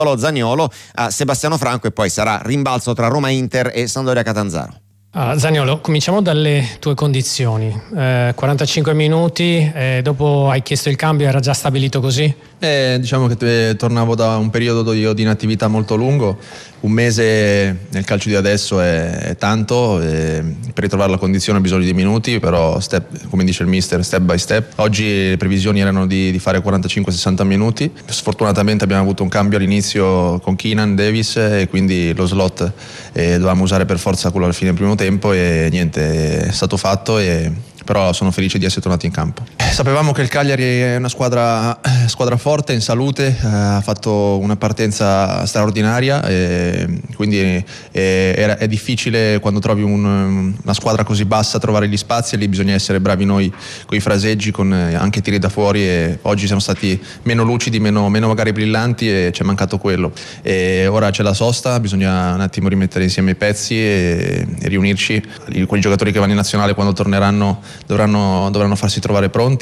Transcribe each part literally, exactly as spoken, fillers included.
Zaniolo a Sebastiano Franco e poi sarà rimbalzo tra Roma Inter e Sampdoria Catanzaro. Ah, Zaniolo, cominciamo dalle tue condizioni. Eh, quarantacinque minuti, eh, dopo hai chiesto il cambio, era già stabilito così? Eh, diciamo che eh, tornavo da un periodo di, di inattività molto lungo. Un mese nel calcio di adesso è, è tanto, eh, per ritrovare la condizione ho bisogno di minuti, però step, come dice il mister, step by step. Oggi le previsioni erano di, di fare quarantacinque sessanta minuti. Sfortunatamente abbiamo avuto un cambio all'inizio con Keenan Davis e quindi lo slot eh, dovevamo usare per forza quello alla fine del primo tempo e niente, è stato fatto, e però sono felice di essere tornato in campo. Sapevamo che il Cagliari è una squadra, squadra forte, in salute, eh, ha fatto una partenza straordinaria, e quindi è, è, è difficile quando trovi un, una squadra così bassa trovare gli spazi, e lì bisogna essere bravi noi con i fraseggi, con anche tiri da fuori, e oggi siamo stati meno lucidi, meno, meno magari brillanti, e ci è mancato quello. E ora c'è la sosta, bisogna un attimo rimettere insieme i pezzi e, e riunirci. Quei giocatori che vanno in nazionale quando torneranno dovranno, dovranno farsi trovare pronti,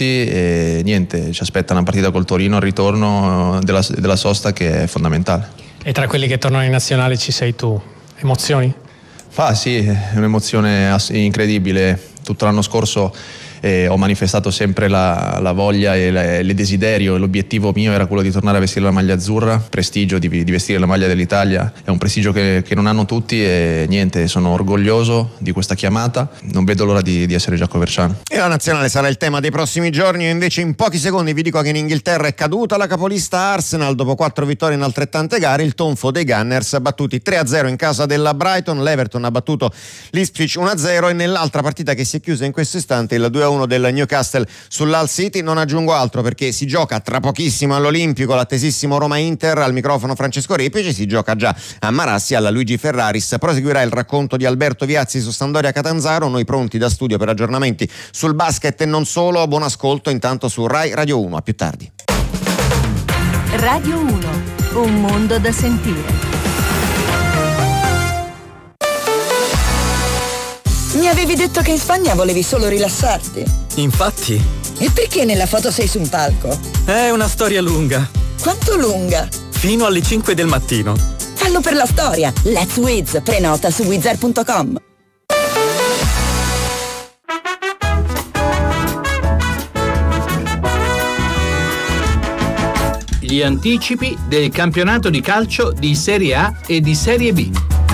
e niente, ci aspetta una partita col Torino al ritorno della, della sosta, che è fondamentale. E tra quelli che tornano in nazionale ci sei tu, emozioni? Ah sì, è un'emozione incredibile. Tutto l'anno scorso eh, ho manifestato sempre la, la voglia e la, il desiderio, e l'obiettivo mio era quello di tornare a vestire la maglia azzurra. Prestigio di, di vestire la maglia dell'Italia è un prestigio che, che non hanno tutti, e niente, sono orgoglioso di questa chiamata, non vedo l'ora di, di essere Giacomo Verciano. E la nazionale sarà il tema dei prossimi giorni. Io invece in pochi secondi vi dico che in Inghilterra è caduta la capolista Arsenal dopo quattro vittorie in altrettante gare. Il tonfo dei Gunners battuti tre a zero in casa della Brighton, l'Everton ha battuto l'Ipswich uno a zero, e nell'altra partita che si è chiusa in questo istante il due a uno del Newcastle sull'Hull City. Non aggiungo altro perché si gioca tra pochissimo all'Olimpico l'attesissimo Roma Inter. Al microfono Francesco Repici, si gioca già a Marassi alla Luigi Ferraris. Proseguirà il racconto di Alberto Viazzi su Sampdoria Catanzaro, noi pronti da studio per aggiornamenti sul basket e non solo. Buon ascolto intanto su Rai Radio uno, a più tardi. Radio uno, un mondo da sentire. Mi avevi detto che in Spagna volevi solo rilassarti. Infatti. E perché nella foto sei su un palco? È una storia lunga. Quanto lunga? Fino alle cinque del mattino. Fallo per la storia. Let's Wiz. Prenota su wizard punto com. Gli anticipi del campionato di calcio di Serie A e di Serie B.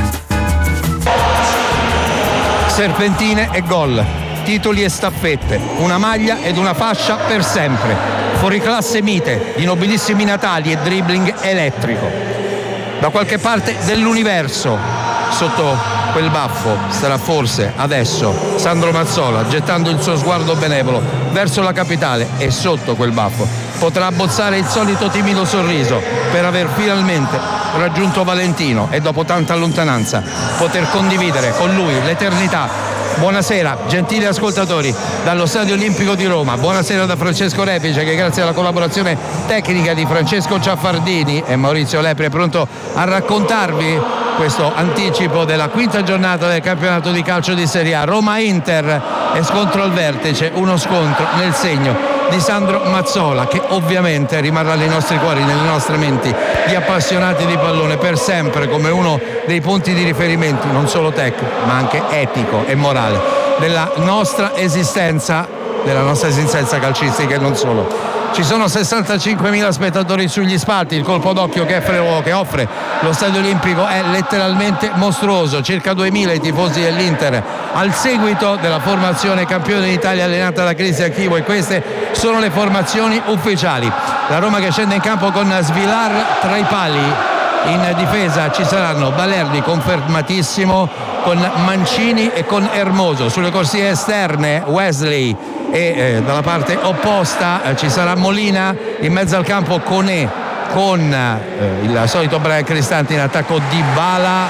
Serpentine e gol, titoli e staffette, una maglia ed una fascia per sempre, fuoriclasse mite di nobilissimi natali e dribbling elettrico. Da qualche parte dell'universo, sotto quel baffo, starà forse adesso Sandro Mazzola, gettando il suo sguardo benevolo verso la capitale, e sotto quel baffo potrà abbozzare il solito timido sorriso per aver finalmente raggiunto Valentino, e dopo tanta lontananza poter condividere con lui l'eternità. Buonasera gentili ascoltatori dallo Stadio Olimpico di Roma, buonasera da Francesco Repice, che grazie alla collaborazione tecnica di Francesco Ciaffardini e Maurizio Lepri è pronto a raccontarvi questo anticipo della quinta giornata del campionato di calcio di Serie A. Roma-Inter e scontro al vertice, uno scontro nel segno di Sandro Mazzola, che ovviamente rimarrà nei nostri cuori, nelle nostre menti di appassionati di pallone per sempre, come uno dei punti di riferimento non solo tecnico ma anche etico e morale della nostra esistenza, della nostra esistenza calcistica e non solo. Ci sono sessantacinquemila spettatori sugli spalti, il colpo d'occhio che offre lo Stadio Olimpico è letteralmente mostruoso, circa duemila i tifosi dell'Inter al seguito della formazione campione d'Italia allenata da Cristian Chivo, e queste sono le formazioni ufficiali. La Roma che scende in campo con Svilar tra i pali, in difesa ci saranno Balerdi confermatissimo con Mancini e con Hermoso, sulle corsie esterne Wesley, e eh, dalla parte opposta eh, ci sarà Molina, in mezzo al campo Koné con eh, il solito Brian Cristante, in attacco Dybala,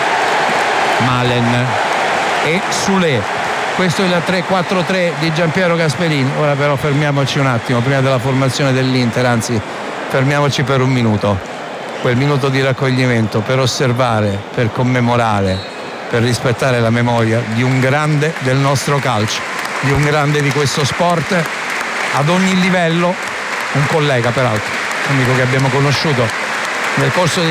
Malen e Soulé. Questo è il tre quattro tre di Giampiero Gasperini. Ora però fermiamoci un attimo prima della formazione dell'Inter, anzi fermiamoci per un minuto, quel minuto di raccoglimento per osservare, per commemorare, per rispettare la memoria di un grande del nostro calcio, di un grande di questo sport ad ogni livello, un collega peraltro, un amico che abbiamo conosciuto nel corso